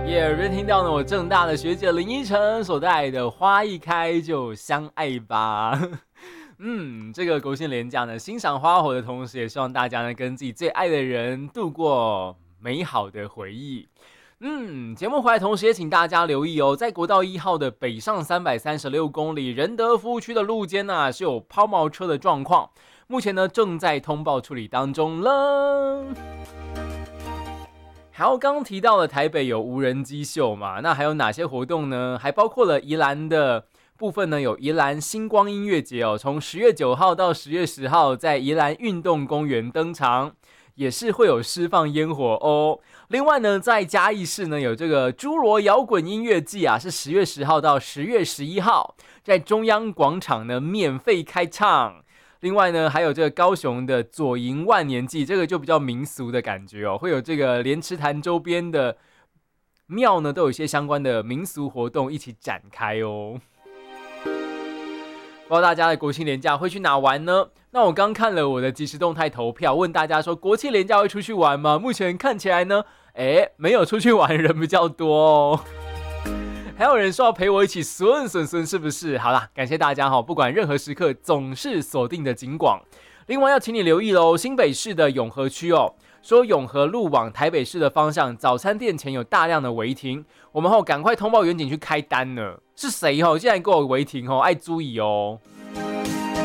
也耳边听到呢，我正大的学姐林依晨所带来的《花一开就相爱吧》。这个国庆连假呢，欣赏花火的同时，也希望大家呢跟自己最爱的人度过美好的回忆。节目回来同时也请大家留意哦，在国道1号的北上336公里仁德服务区的路肩呢，是有抛锚车的状况，目前呢正在通报处理当中了。好，刚刚提到了台北有无人机秀嘛，那还有哪些活动呢？还包括了宜兰的部分呢，有宜兰星光音乐节哦，从10月9号到10月10号在宜兰运动公园登场，也是会有释放烟火哦。另外呢，在嘉义市呢有这个侏罗摇滚音乐季啊，是10月10号到10月11号，在中央广场呢免费开唱。另外呢，还有这个高雄的左营万年祭，这个就比较民俗的感觉哦，会有这个莲池潭周边的庙呢，都有一些相关的民俗活动一起展开哦。不知道大家的国庆连假会去哪玩呢？那我刚看了我的即时动态投票，问大家说国庆连假会出去玩吗？目前看起来呢，没有出去玩的人比较多哦。还有人说要陪我一起顺，是不是？好啦，感谢大家不管任何时刻总是锁定的警广。另外要请你留意咯，新北市的永和区说永和路往台北市的方向，早餐店前有大量的违停，我们赶快通报远警去开单呢。是谁竟然给我违停爱注意哦。